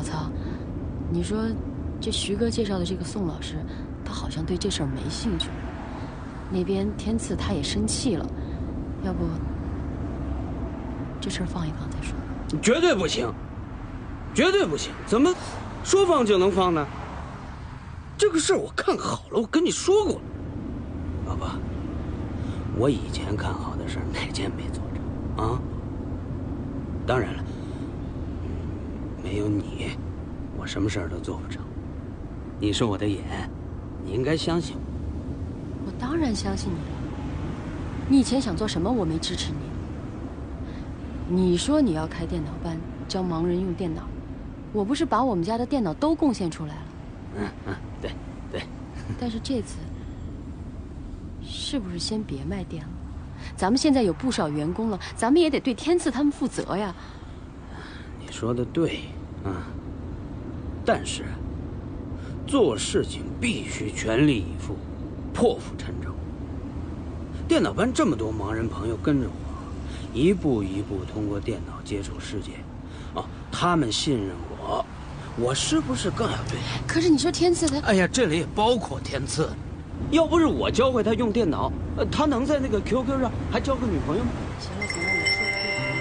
曹，你说这徐哥介绍的这个宋老师，他好像对这事儿没兴趣。那边天赐他也生气了，要不这事儿放一放再说？ 绝对不行，绝对不行！怎么说放就能放呢？这个事儿我看好了，我跟你说过了，老婆，我以前看好的事儿哪件没做成啊？当然了，没有你，我什么事儿都做不成。你是我的眼，你应该相信我。 我当然相信你了。你以前想做什么，我没支持你。你说你要开电脑班，教盲人用电脑，我不是把我们家的电脑都贡献出来了？ 对对。 但是这次，是不是先别卖店了？咱们现在有不少员工了，咱们也得对天赐他们负责呀。 你说的对啊，但是做事情必须全力以赴，破釜沉舟。电脑班这么多盲人朋友跟着我，一步一步通过电脑接触世界，他们信任我，我是不是更要对？ 可是你说天赐他…… 哎呀，这里也包括天赐，要不是我教会他用电脑，他能在那个 QQ 上还交个女朋友吗？